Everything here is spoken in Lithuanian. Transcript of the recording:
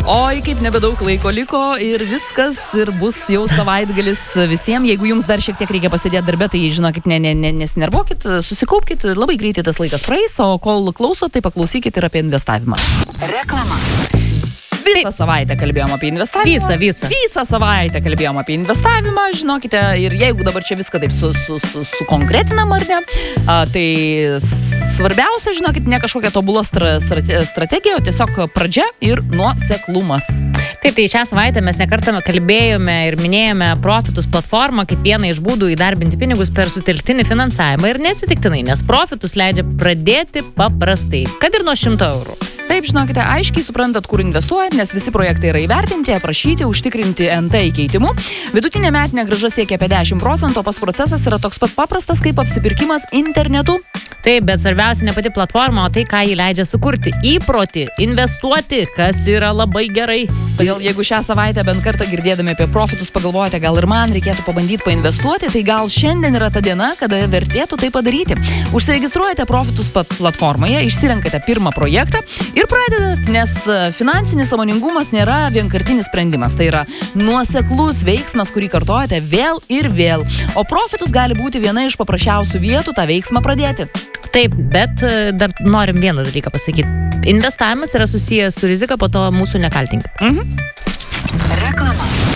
Oi, kaip nebedaug laiko liko ir viskas, ir bus jau savaitgalis visiems. Jeigu jums dar šiek tiek reikia pasėdėti darbę, tai žinokit, nesinervuokit, susikaupkit, labai greitai tas laikas praeis, o kol klausot, tai paklausykit ir apie investavimą. Reklama. Visą savaitę kalbėjom apie investavimą. Visą savaitę kalbėjom apie investavimą, žinokite, ir jeigu dabar čia viską taip sukonkretinam, ar ne, tai svarbiausia, žinokit, ne kažkokia tobula strategija, o tiesiog pradžia ir nuoseklumas. Taip, tai šią savaitę mes nekartą kalbėjome ir minėjome Profitus platformą kaip vieną iš būdų įdarbinti pinigus per sutelktinį finansavimą ir neatsitiktinai, nes Profitus leidžia pradėti paprastai, kad ir nuo 100 eurų. Taip, žinokite, aiškiai suprantat, kur investuojat, nes visi projektai yra įvertinti, aprašyti, užtikrinti NT įkeitimu. Vidutinė metinė grąža siekia apie 10%, o pas procesas yra toks pat paprastas kaip apsipirkimas internetu. Taip, bet svarbiausia ne pati platforma, o tai, ką jį leidžia sukurti. Įprotį, investuoti, kas yra labai gerai. Todėl jeigu šią savaitę bent kartą girdėdami apie Profitus pagalvojate, gal ir man reikėtų pabandyti painvestuoti, tai gal šiandien yra ta diena, kada vertėtų tai padaryti. Užsiregistruojate Profitus platformoje, išsirenkate pirmą projektą ir pradedat, nes finansinis sąmoningumas nėra vienkartinis sprendimas. Tai yra nuoseklus veiksmas, kurį kartojate vėl ir vėl. O Profitus gali būti viena iš paprasčiausių vietų tą veiksmą pradėti. Taip, bet dar norim vieną dalyką pasakyti. Investavimas yra susijęs su rizika, po to mūsų nekaltinkit. Reklama.